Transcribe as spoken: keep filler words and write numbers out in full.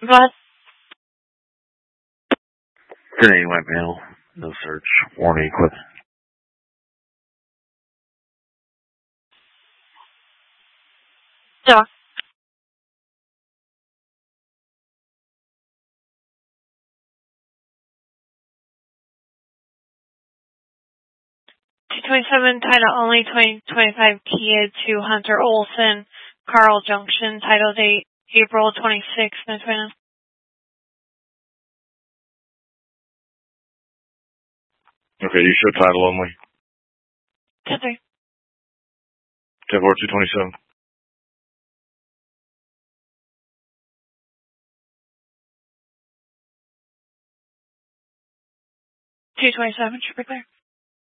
But Grenade went mail. No search. Warning equipment. Doc. two twenty-seven, title only, twenty twenty-five Kia to Hunter Olson, Carl Junction, title date April twenty-sixth, twenty twenty. Okay, you show title only. ten three. ten four, two twenty-seven. two twenty-seven, should be clear.